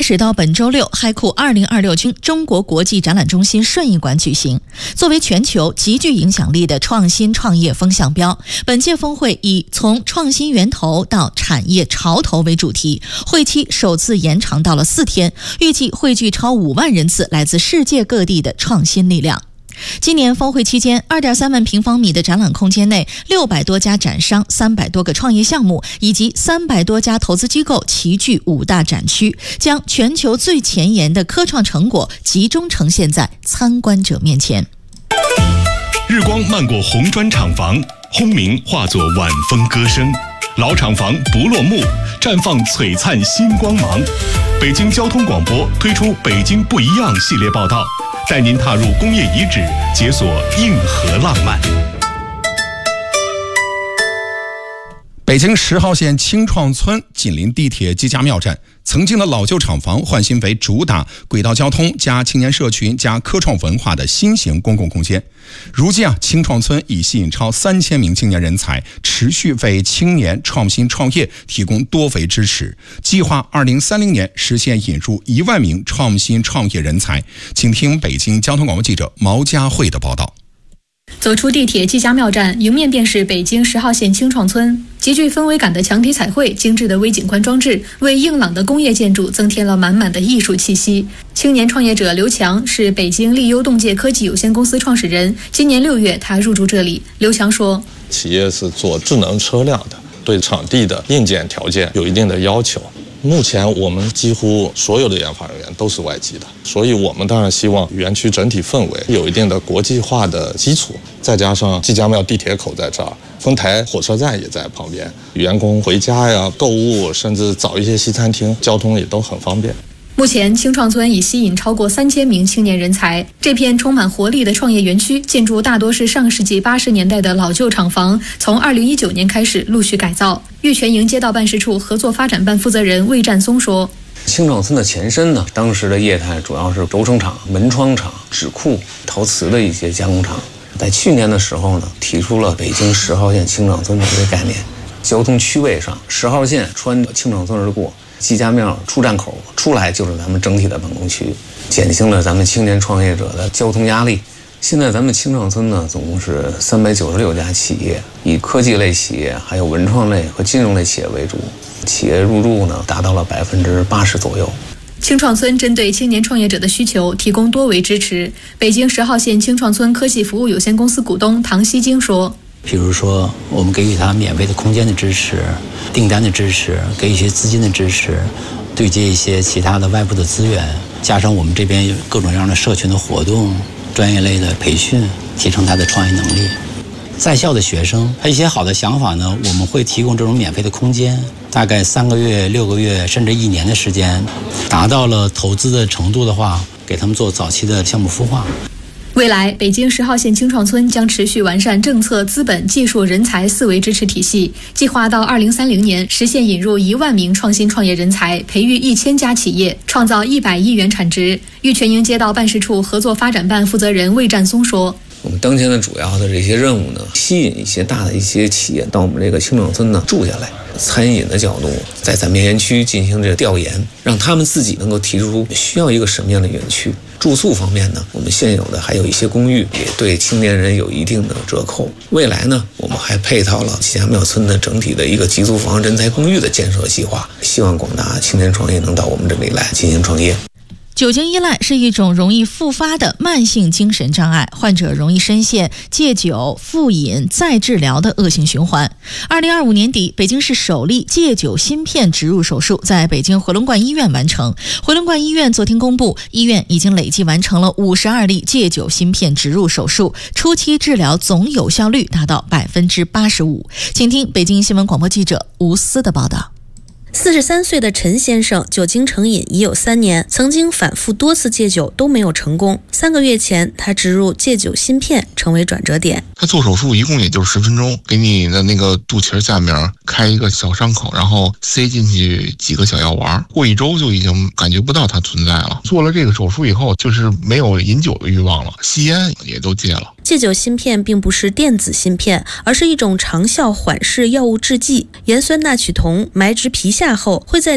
始到本周六，海酷2026军中国国际展览中心顺义馆举行。作为全球极具影响力的创新创业风向标，本届峰会以从创新源头到产业潮头为主题，会期首次延长到了4天，预计汇聚超5万人次来自世界各地的创新力量。今年峰会期间 2.3 万平方米的展览空间内，600多家展商、300多个创业项目以及300多家投资机构齐聚5大展区，将全球最前沿的科创成果集中呈现在参观者面前。 日光漫过红砖厂房，轰鸣化作晚风歌声，老厂房不落幕，绽放璀璨新光芒。北京交通广播推出北京不一样系列报道，带您踏入工业遗址，解锁硬核浪漫。 北京10号线青创村紧邻地铁季家庙站，曾经的老旧厂房换新为主打轨道交通加青年社群加科创文化的新型公共空间。如今青创村已吸引超3000名青年人才，持续为青年创新创业提供多维支持，计划2030年实现引入1万名创新创业人才。请听北京交通广播记者毛佳慧的报道。 走出地铁季家庙站，迎面便是北京10号线青创村。极具氛围感的墙体彩绘、精致的微景观装置，为硬朗的工业建筑增添了满满的艺术气息。青年创业者刘强是北京利优洞界科技有限公司创始人，今年6月他入驻这里。刘强说：“ 企业是做智能车辆的，对场地的硬件条件有一定的要求。目前我们几乎所有的研发人员都是外籍的，所以我们当然希望园区整体氛围有一定的国际化的基础，再加上季家庙地铁口在这儿，丰台火车站也在旁边，员工回家呀、购物，甚至找一些西餐厅，交通也都很方便。” 目前青创村已吸引超过3000名青年人才。这片充满活力的创业园区，建筑大多是上世纪80年代的老旧厂房，从2019年开始陆续改造。玉泉营街道办事处合作发展办负责人魏占松说：“ 青创村的前身呢，当时的业态主要是轴承厂、门窗厂、纸库、陶瓷的一些加工厂。在去年的时候呢，提出了北京10号线青创村的这个概念。交通区位上，10号线穿青创村而过，季家庙出站口出来就是咱们整体的办公区，减轻了咱们青年创业者的交通压力。现在咱们青创村呢，总共是396家企业，以科技类企业、还有文创类和金融类企业为主，企业入驻呢达到了80%左右。 青创村针对青年创业者的需求提供多维支持。北京10号线青创村科技服务有限公司股东唐希晶说：“ 比如说，我们给予他免费的空间的支持、订单的支持，给予一些资金的支持，对接一些其他的外部的资源，加上我们这边有各种各样的社群的活动、专业类的培训，提升他的创业能力。在校的学生，他一些好的想法呢，我们会提供这种免费的空间，大概3个月、6个月，甚至1年的时间，达到了投资的程度的话，给他们做早期的项目孵化。” 未来，北京10号线青创村将持续完善政策、资本、技术、人才4维支持体系，计划到2030年实现引入1万名创新创业人才，培育1000家企业，创造100亿元产值。玉泉营街道办事处合作发展办负责人魏占松说：“ 我们当前的主要的这些任务呢，吸引一些大的一些企业到我们这个青创村呢住下来。餐饮的角度，在咱们园区进行这个调研，让他们自己能够提出需要一个什么样的园区。住宿方面呢，我们现有的还有一些公寓，也对青年人有一定的折扣。未来呢，我们还配套了季家庙村的整体的一个集租房人才公寓的建设计划，希望广大青年创业能到我们这里来进行创业。” 酒精依赖是一种容易复发的慢性精神障碍，患者容易深陷戒酒、复饮、再治疗的恶性循环。2025年底，北京市首例戒酒芯片植入手术在北京回龙观医院完成。回龙观医院昨天公布，医院已经累计完成了52例戒酒芯片植入手术，初期治疗总有效率达到85%。请听北京新闻广播记者吴思的报道。 43岁的陈先生酒精成瘾已有3年，曾经反复多次戒酒都没有成功。3个月前，他植入戒酒芯片，成为转折点。 他做手术一共也就10分钟，给你的那个肚脐下面开一个小伤口，然后塞进去几个小药丸，过1周就已经感觉不到它存在了。做了这个手术以后，就是没有饮酒的欲望了，吸烟也都戒了。 戒酒芯片并不是电子芯片，而是一种长效缓释药物制剂。盐酸钠曲酮埋植皮下后，会在